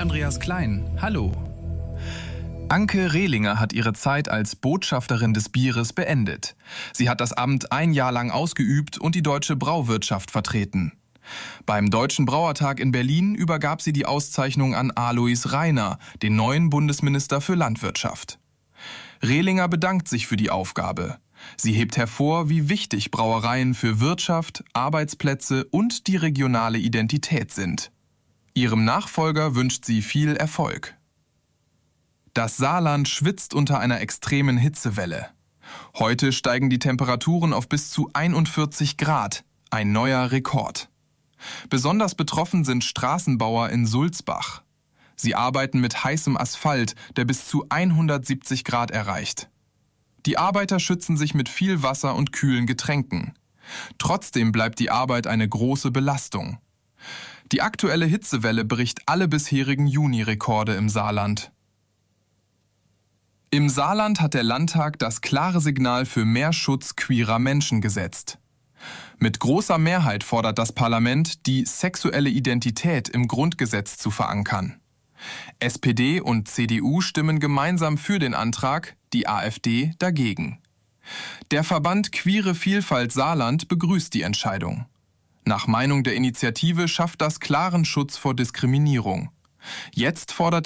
Andreas Klein. Hallo. Anke Rehlinger hat ihre Zeit als Botschafterin des Bieres beendet. Sie hat das Amt ein Jahr lang ausgeübt und die deutsche Brauwirtschaft vertreten. Beim Deutschen Brauertag in Berlin übergab sie die Auszeichnung an Alois Rainer, den neuen Bundesminister für Landwirtschaft. Rehlinger bedankt sich für die Aufgabe. Sie hebt hervor, wie wichtig Brauereien für Wirtschaft, Arbeitsplätze und die regionale Identität sind. Ihrem Nachfolger wünscht sie viel Erfolg. Das Saarland schwitzt unter einer extremen Hitzewelle. Heute steigen die Temperaturen auf bis zu 41 Grad, ein neuer Rekord. Besonders betroffen sind Straßenbauer in Sulzbach. Sie arbeiten mit heißem Asphalt, der bis zu 170 Grad erreicht. Die Arbeiter schützen sich mit viel Wasser und kühlen Getränken. Trotzdem bleibt die Arbeit eine große Belastung. Die aktuelle Hitzewelle bricht alle bisherigen Juni-Rekorde im Saarland. Im Saarland hat der Landtag das klare Signal für mehr Schutz queerer Menschen gesetzt. Mit großer Mehrheit fordert das Parlament, die sexuelle Identität im Grundgesetz zu verankern. SPD und CDU stimmen gemeinsam für den Antrag, die AfD dagegen. Der Verband Queere Vielfalt Saarland begrüßt die Entscheidung. Nach Meinung der Initiative schafft das klaren Schutz vor Diskriminierung. Jetzt fordert